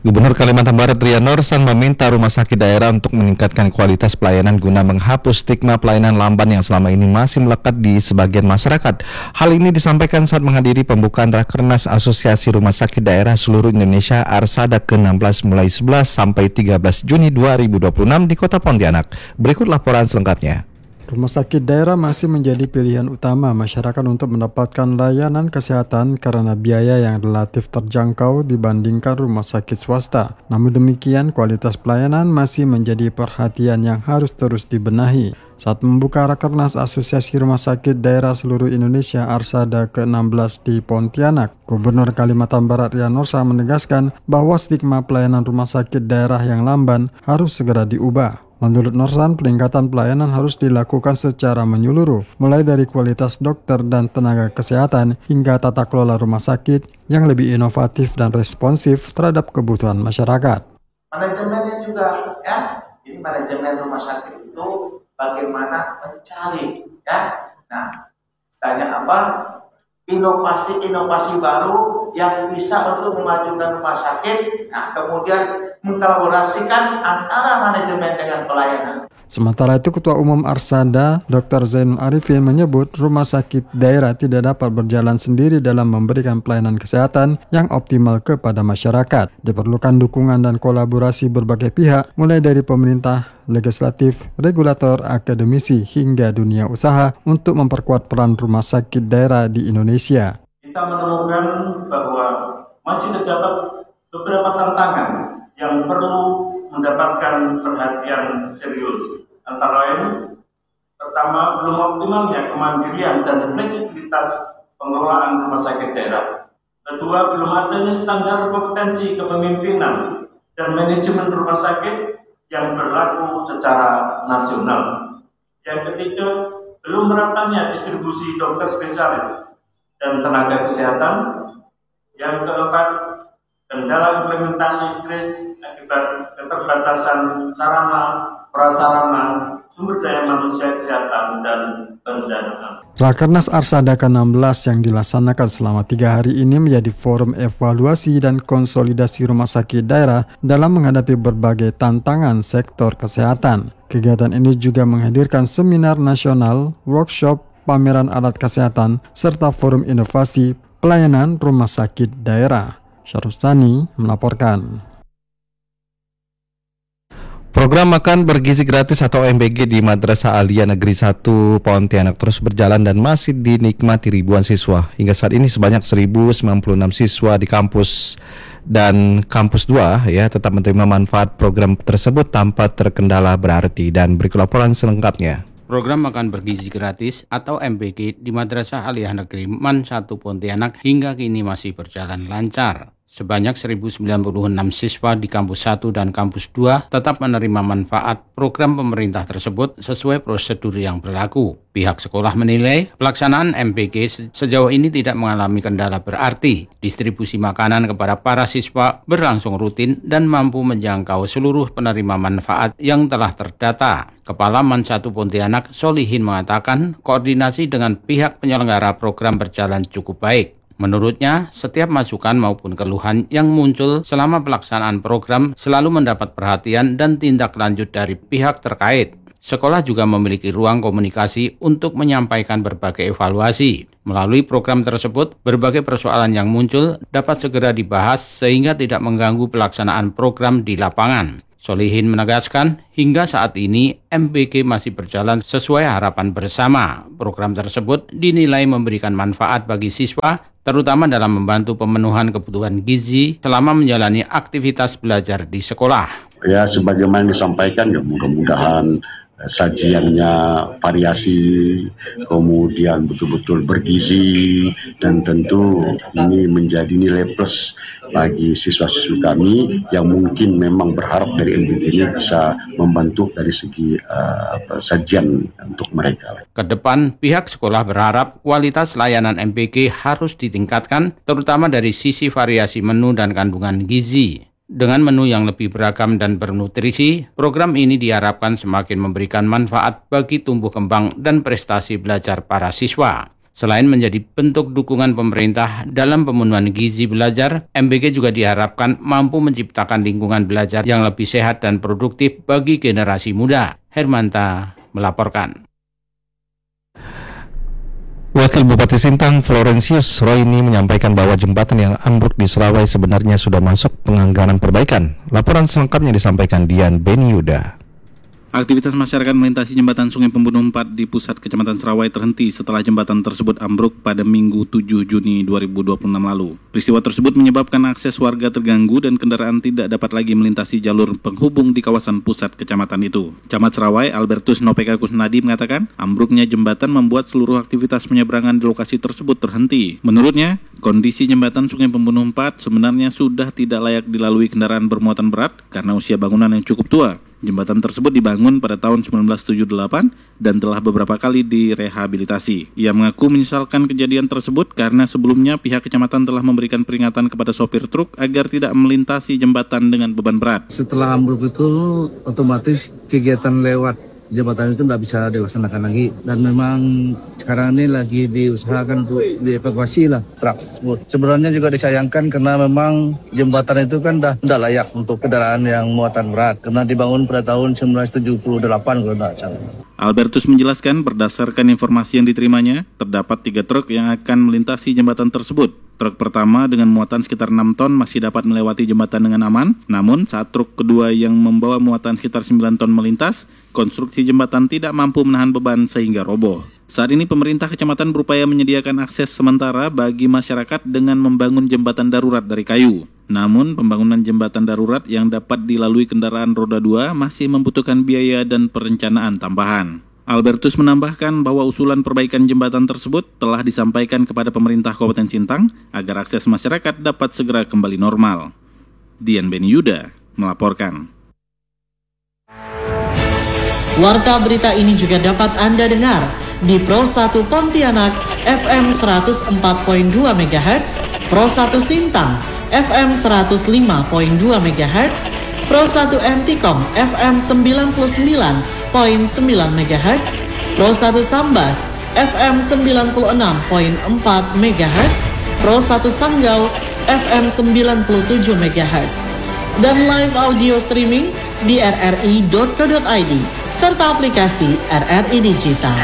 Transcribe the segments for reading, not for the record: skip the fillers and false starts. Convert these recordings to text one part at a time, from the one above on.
Gubernur Kalimantan Barat Rian Norsan meminta rumah sakit daerah untuk meningkatkan kualitas pelayanan guna menghapus stigma pelayanan lamban yang selama ini masih melekat di sebagian masyarakat. Hal ini disampaikan saat menghadiri pembukaan Rakernas Asosiasi Rumah Sakit Daerah Seluruh Indonesia Arsada ke-16 mulai 11 sampai 13 Juni 2026 di Kota Pontianak. Berikut laporan selengkapnya. Rumah sakit daerah masih menjadi pilihan utama masyarakat untuk mendapatkan layanan kesehatan karena biaya yang relatif terjangkau dibandingkan rumah sakit swasta. Namun demikian, kualitas pelayanan masih menjadi perhatian yang harus terus dibenahi. Saat membuka Rakernas Asosiasi Rumah Sakit Daerah Seluruh Indonesia Arsada ke-16 di Pontianak, Gubernur Kalimantan Barat Rian Norsan menegaskan bahwa stigma pelayanan rumah sakit daerah yang lamban harus segera diubah. Menurut Norsan, peningkatan pelayanan harus dilakukan secara menyeluruh, mulai dari kualitas dokter dan tenaga kesehatan hingga tata kelola rumah sakit yang lebih inovatif dan responsif terhadap kebutuhan masyarakat. Manajemennya juga, ya, ini manajemen rumah sakit itu bagaimana mencari, ya. Nah, tanya apa? Inovasi baru yang bisa untuk memajukan rumah sakit. Nah, kemudian mengkolaborasikan antara manajemen dengan pelayanan. Sementara itu, Ketua Umum Arsada, Dr. Zainul Arifin menyebut rumah sakit daerah tidak dapat berjalan sendiri dalam memberikan pelayanan kesehatan yang optimal kepada masyarakat. Diperlukan dukungan dan kolaborasi berbagai pihak, mulai dari pemerintah, legislatif, regulator, akademisi, hingga dunia usaha untuk memperkuat peran rumah sakit daerah di Indonesia. Kita menemukan bahwa masih terdapat beberapa tantangan yang perlu mendapatkan perhatian serius. Antara lain, pertama, belum optimalnya kemandirian dan fleksibilitas pengelolaan rumah sakit daerah. Kedua, belum adanya standar kompetensi kepemimpinan dan manajemen rumah sakit yang berlaku secara nasional. Yang ketiga, belum meratanya distribusi dokter spesialis dan tenaga kesehatan. Yang keempat, kendala implementasi kris akibat keterbatasan sarana, prasarana, sumber daya manusia kesehatan, dan pendanaan. Rakernas Arsada ke-16 yang dilaksanakan selama 3 hari ini menjadi forum evaluasi dan konsolidasi rumah sakit daerah dalam menghadapi berbagai tantangan sektor kesehatan. Kegiatan ini juga menghadirkan seminar nasional, workshop, pameran alat kesehatan, serta forum inovasi pelayanan rumah sakit daerah. Syarustani melaporkan. Program makan bergizi gratis atau MBG di Madrasah Aliyah Negeri 1 Pontianak terus berjalan dan masih dinikmati ribuan siswa. Hingga saat ini sebanyak 1096 siswa di kampus dan kampus 2 tetap menerima manfaat program tersebut tanpa terkendala berarti. Dan berikut laporan selengkapnya. Program makan bergizi gratis atau MBG di Madrasah Aliyah Negeri Man 1 Pontianak hingga kini masih berjalan lancar. Sebanyak 1096 siswa di kampus 1 dan kampus 2 tetap menerima manfaat program pemerintah tersebut sesuai prosedur yang berlaku. Pihak sekolah menilai pelaksanaan MBG sejauh ini tidak mengalami kendala berarti. Distribusi makanan kepada para siswa berlangsung rutin dan mampu menjangkau seluruh penerima manfaat yang telah terdata. Kepala Man 1 Pontianak Solihin mengatakan koordinasi dengan pihak penyelenggara program berjalan cukup baik. Menurutnya, setiap masukan maupun keluhan yang muncul selama pelaksanaan program selalu mendapat perhatian dan tindak lanjut dari pihak terkait. Sekolah juga memiliki ruang komunikasi untuk menyampaikan berbagai evaluasi. Melalui program tersebut, berbagai persoalan yang muncul dapat segera dibahas sehingga tidak mengganggu pelaksanaan program di lapangan. Solihin menegaskan, hingga saat ini MBG masih berjalan sesuai harapan bersama. Program tersebut dinilai memberikan manfaat bagi siswa, terutama dalam membantu pemenuhan kebutuhan gizi selama menjalani aktivitas belajar di sekolah. Ya, sebagaimana disampaikan, ya mudah-mudahan sajiannya variasi, kemudian betul-betul bergizi, dan tentu ini menjadi nilai plus bagi siswa-siswa kami yang mungkin memang berharap dari MBG ini bisa membantu dari segi sajian untuk mereka. Kedepan, pihak sekolah berharap kualitas layanan MBG harus ditingkatkan, terutama dari sisi variasi menu dan kandungan gizi. Dengan menu yang lebih beragam dan bernutrisi, program ini diharapkan semakin memberikan manfaat bagi tumbuh kembang dan prestasi belajar para siswa. Selain menjadi bentuk dukungan pemerintah dalam pemenuhan gizi belajar, MBG juga diharapkan mampu menciptakan lingkungan belajar yang lebih sehat dan produktif bagi generasi muda. Hermanta melaporkan. Wakil Bupati Sintang Florentius Roini menyampaikan bahwa jembatan yang ambruk di Serawai sebenarnya sudah masuk penganggaran perbaikan. Laporan selengkapnya disampaikan Dian Beniuda. Aktivitas masyarakat melintasi jembatan Sungai Pembunuh 4 di pusat Kecamatan Serawai terhenti setelah jembatan tersebut ambruk pada Minggu 7 Juni 2026 lalu. Peristiwa tersebut menyebabkan akses warga terganggu dan kendaraan tidak dapat lagi melintasi jalur penghubung di kawasan pusat kecamatan itu. Camat Serawai Albertus Nopeka Kusnadi mengatakan, ambruknya jembatan membuat seluruh aktivitas penyeberangan di lokasi tersebut terhenti. Menurutnya, kondisi jembatan Sungai Pembunuh 4 sebenarnya sudah tidak layak dilalui kendaraan bermuatan berat karena usia bangunan yang cukup tua. Jembatan tersebut dibangun pada tahun 1978 dan telah beberapa kali direhabilitasi. Ia mengaku menyesalkan kejadian tersebut karena sebelumnya pihak kecamatan telah memberikan peringatan kepada sopir truk agar tidak melintasi jembatan dengan beban berat. Setelah ambruk itu otomatis kegiatan lewat jembatan itu tidak bisa dilaksanakan lagi, dan memang sekarang ini lagi diusahakan untuk dievakuasi lah truk tersebut. Sebenarnya juga disayangkan karena memang jembatan itu kan tidak layak untuk kendaraan yang muatan berat karena dibangun pada tahun 1978 kalau tidak salah. Albertus menjelaskan berdasarkan informasi yang diterimanya, terdapat 3 truk yang akan melintasi jembatan tersebut. Truk pertama dengan muatan sekitar 6 ton masih dapat melewati jembatan dengan aman, namun saat truk kedua yang membawa muatan sekitar 9 ton melintas, konstruksi jembatan tidak mampu menahan beban sehingga roboh. Saat ini pemerintah kecamatan berupaya menyediakan akses sementara bagi masyarakat dengan membangun jembatan darurat dari kayu. Namun pembangunan jembatan darurat yang dapat dilalui kendaraan roda 2 masih membutuhkan biaya dan perencanaan tambahan. Albertus menambahkan bahwa usulan perbaikan jembatan tersebut telah disampaikan kepada pemerintah Kabupaten Sintang agar akses masyarakat dapat segera kembali normal. Dian Beniuda melaporkan. Warta berita ini juga dapat Anda dengar di Pro 1 Pontianak FM 104.2 MHz, Pro 1 Sintang FM 105.2 MHz, Pro 1 Antikom FM 99.9 MHz, Pro 1 Sambas FM 96.4 MHz, Pro 1 Sanggau FM 97 MHz, dan live audio streaming di rri.co.id serta aplikasi RRI Digital.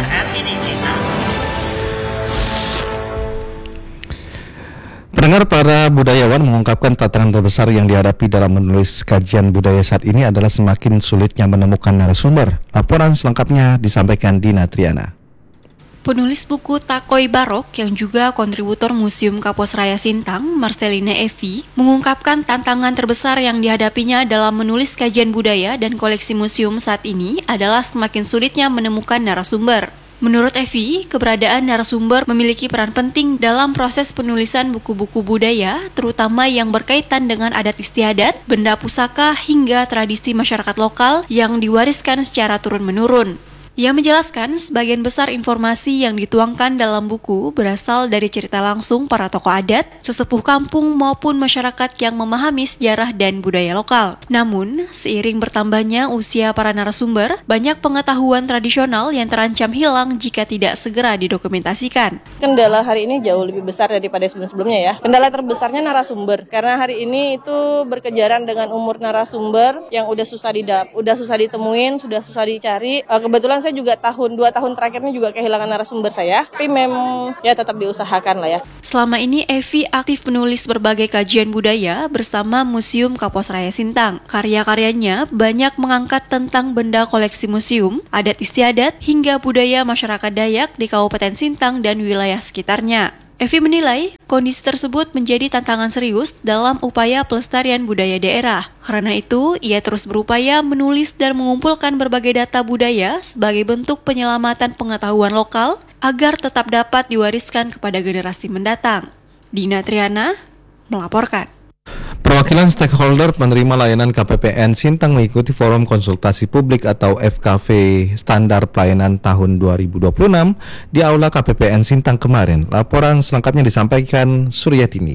Pendengar, para budayawan mengungkapkan tantangan terbesar yang dihadapi dalam menulis kajian budaya saat ini adalah semakin sulitnya menemukan narasumber. Laporan selengkapnya disampaikan Dina Triana. Penulis buku Takoi Barok yang juga kontributor Museum Kapos Raya Sintang, Marcelina Evi, mengungkapkan tantangan terbesar yang dihadapinya dalam menulis kajian budaya dan koleksi museum saat ini adalah semakin sulitnya menemukan narasumber. Menurut Evi, keberadaan narasumber memiliki peran penting dalam proses penulisan buku-buku budaya, terutama yang berkaitan dengan adat istiadat, benda pusaka, hingga tradisi masyarakat lokal yang diwariskan secara turun-menurun. Ia menjelaskan sebagian besar informasi yang dituangkan dalam buku berasal dari cerita langsung para tokoh adat, sesepuh kampung maupun masyarakat yang memahami sejarah dan budaya lokal. Namun, seiring bertambahnya usia para narasumber, banyak pengetahuan tradisional yang terancam hilang jika tidak segera didokumentasikan. Kendala hari ini jauh lebih besar daripada sebelum-sebelumnya ya. Kendala terbesarnya narasumber, karena hari ini itu berkejaran dengan umur narasumber yang udah susah ditemuin, sudah susah dicari. Kebetulan saya juga 2 tahun terakhir ini juga kehilangan narasumber saya, tapi memang ya tetap diusahakan lah ya. Selama ini Evi aktif menulis berbagai kajian budaya bersama Museum Kapos Raya Sintang. Karya-karyanya banyak mengangkat tentang benda koleksi museum, adat istiadat, hingga budaya masyarakat Dayak di Kabupaten Sintang dan wilayah sekitarnya. Evi menilai kondisi tersebut menjadi tantangan serius dalam upaya pelestarian budaya daerah. Karena itu, ia terus berupaya menulis dan mengumpulkan berbagai data budaya sebagai bentuk penyelamatan pengetahuan lokal agar tetap dapat diwariskan kepada generasi mendatang. Dina Triana melaporkan. Perwakilan stakeholder penerima layanan KPPN Sintang mengikuti forum konsultasi publik atau FKV Standar Pelayanan tahun 2026 di Aula KPPN Sintang kemarin. Laporan selengkapnya disampaikan Suryatini.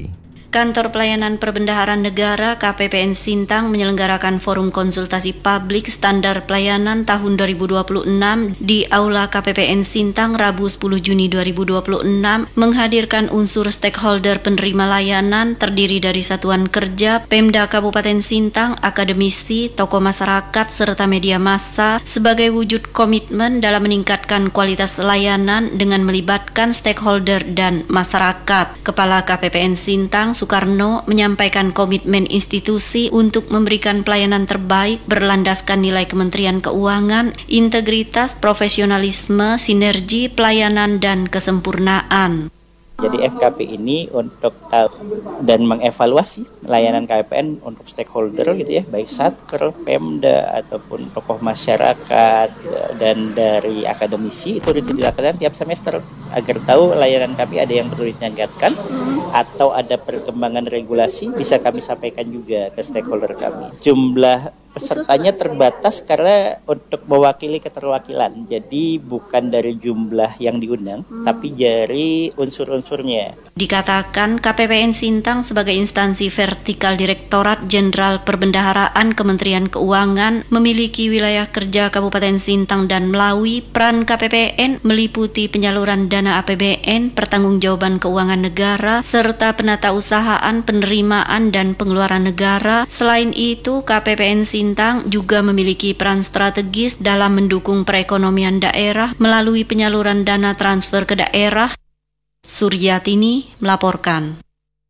Kantor Pelayanan Perbendaharaan Negara KPPN Sintang menyelenggarakan forum konsultasi publik standar pelayanan tahun 2026 di Aula KPPN Sintang Rabu 10 Juni 2026 menghadirkan unsur stakeholder penerima layanan terdiri dari satuan kerja, Pemda Kabupaten Sintang, akademisi, tokoh masyarakat, serta media massa sebagai wujud komitmen dalam meningkatkan kualitas layanan dengan melibatkan stakeholder dan masyarakat. Kepala KPPN Sintang, Soekarno, menyampaikan komitmen institusi untuk memberikan pelayanan terbaik berlandaskan nilai Kementerian Keuangan, integritas, profesionalisme, sinergi, pelayanan, dan kesempurnaan. Jadi FKP ini untuk tahu dan mengevaluasi layanan KPPN untuk stakeholder gitu ya, baik Satker, Pemda ataupun tokoh masyarakat dan dari akademisi itu dilakukan tiap semester agar tahu layanan kami ada yang perlu ditingkatkan atau ada perkembangan regulasi bisa kami sampaikan juga ke stakeholder kami. Jumlah pesertanya terbatas karena untuk mewakili keterwakilan. Jadi bukan dari jumlah yang diundang, tapi dari unsur-unsurnya. Dikatakan KPPN Sintang sebagai instansi vertikal Direktorat Jenderal Perbendaharaan Kementerian Keuangan memiliki wilayah kerja Kabupaten Sintang dan Melawi. Peran KPPN meliputi penyaluran dana APBN, pertanggungjawaban keuangan negara, serta penatausahaan, penerimaan, dan pengeluaran negara. Selain itu, KPPN Sintang juga memiliki peran strategis dalam mendukung perekonomian daerah melalui penyaluran dana transfer ke daerah. Suryatini melaporkan.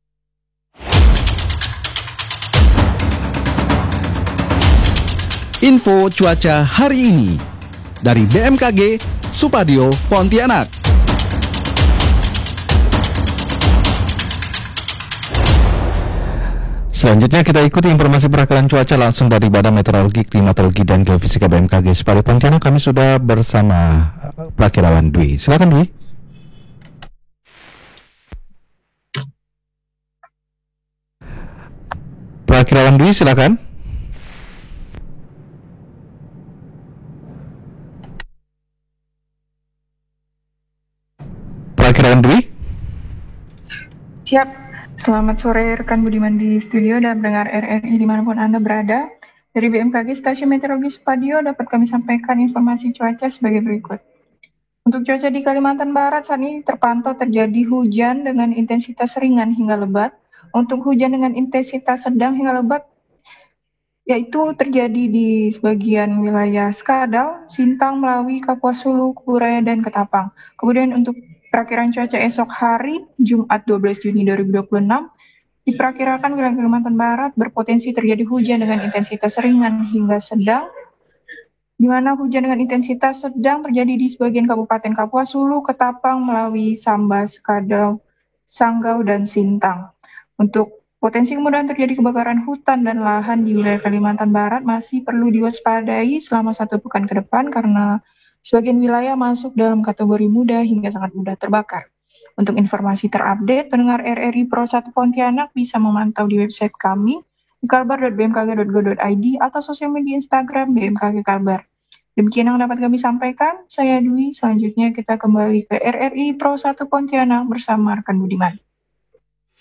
Info cuaca hari ini dari BMKG Supadio Pontianak. Selanjutnya kita ikuti informasi perakaran cuaca langsung dari Badan Meteorologi, Klimatologi, dan Geofisika BMKG Supadio Pontianak. Kami sudah bersama Prakirawan Dwi. Silakan Dwi. Prakirawan Dwi, silakan. Prakirawan Dwi. Siap. Selamat sore rekan Budiman di studio dan pendengar RRI dimanapun Anda berada. Dari BMKG Stasiun Meteorologi Supadio dapat kami sampaikan informasi cuaca sebagai berikut. Untuk cuaca di Kalimantan Barat saat ini terpantau terjadi hujan dengan intensitas ringan hingga lebat. Untuk hujan dengan intensitas sedang hingga lebat, yaitu terjadi di sebagian wilayah Skadal, Sintang, Melawi, Kapuas Hulu, Kuburaya, dan Ketapang. Kemudian untuk perakiran cuaca esok hari, Jumat 12 Juni 2026, diperkirakan wilayah Kalimantan Barat berpotensi terjadi hujan dengan intensitas ringan hingga sedang, di mana hujan dengan intensitas sedang terjadi di sebagian Kabupaten Kapuas Hulu, Ketapang, Melawi, Sambas, Skadal, Sanggau, dan Sintang. Untuk potensi kemudahan terjadi kebakaran hutan dan lahan di wilayah Kalimantan Barat masih perlu diwaspadai selama 1 pekan ke depan karena sebagian wilayah masuk dalam kategori mudah hingga sangat mudah terbakar. Untuk informasi terupdate, pendengar RRI Pro 1 Pontianak bisa memantau di website kami di kalbar.bmkg.go.id atau sosial media Instagram BMKG Kalbar. Demikian yang dapat kami sampaikan. Saya Dwi. Selanjutnya kita kembali ke RRI Pro 1 Pontianak bersama rekan Budiman.